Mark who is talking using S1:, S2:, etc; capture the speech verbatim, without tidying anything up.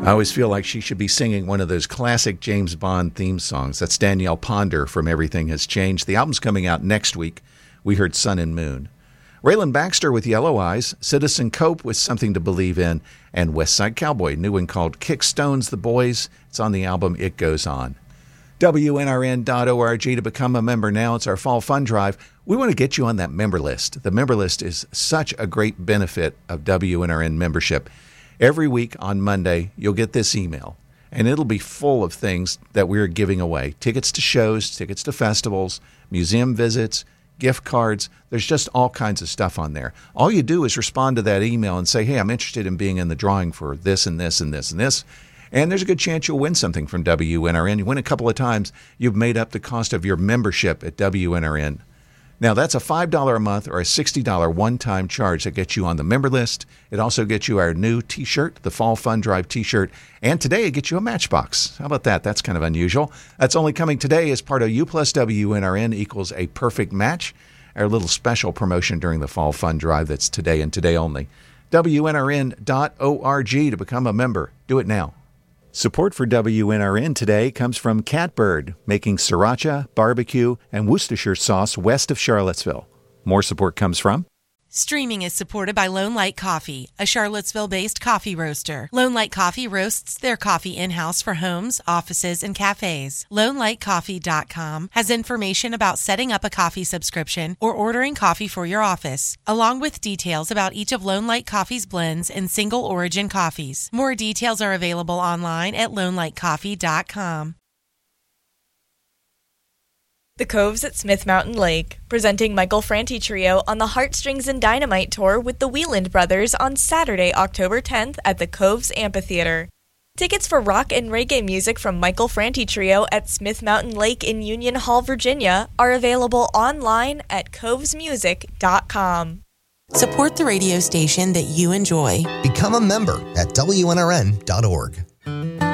S1: I always feel like she should be singing one of those classic James Bond theme songs. That's Danielle Ponder from Everything Has Changed. The album's coming out next week. We heard Sun and Moon. Raylan Baxter with Yellow Eyes, Citizen Cope with Something to Believe In, and West Side Cowboy, new one called Kickstones the Boys. It's on the album It Goes On. W N R N dot org to become a member now. It's our fall fund drive. We want to get you on that member list. The member list is such a great benefit of W N R N membership. Every week on Monday, you'll get this email, and it'll be full of things that we're giving away. Tickets to shows, tickets to festivals, museum visits, gift cards. There's just all kinds of stuff on there. All you do is respond to that email and say, hey, I'm interested in being in the drawing for this and this and this and this. And there's a good chance you'll win something from W N R N. You win a couple of times, you've made up the cost of your membership at W N R N. Now, that's a five dollars a month or a sixty dollars one-time charge that gets you on the member list. It also gets you our new T-shirt, the Fall Fund Drive T-shirt. And today, it gets you a Matchbox. How about that? That's kind of unusual. That's only coming today as part of U plus W N R N equals a perfect match, our little special promotion during the Fall Fund Drive that's today and today only. W N R N dot org to become a member. Do it now. Support for W N R N today comes from Catbird, making sriracha, barbecue, and Worcestershire sauce west of Charlottesville. More support comes from...
S2: Streaming is supported by Lone Light Coffee, a Charlottesville-based coffee roaster. Lone Light Coffee roasts their coffee in-house for homes, offices, and cafes. lone light coffee dot com has information about setting up a coffee subscription or ordering coffee for your office, along with details about each of Lone Light Coffee's blends and single-origin coffees. More details are available online at lone light coffee dot com.
S3: The Coves at Smith Mountain Lake, presenting Michael Franti Trio on the Heartstrings and Dynamite Tour with the Wieland Brothers on Saturday, October tenth at the Coves Amphitheater. Tickets for rock and reggae music from Michael Franti Trio at Smith Mountain Lake in Union Hall, Virginia are available online at coves music dot com.
S2: Support the radio station that you enjoy.
S4: Become a member at W N R N dot org.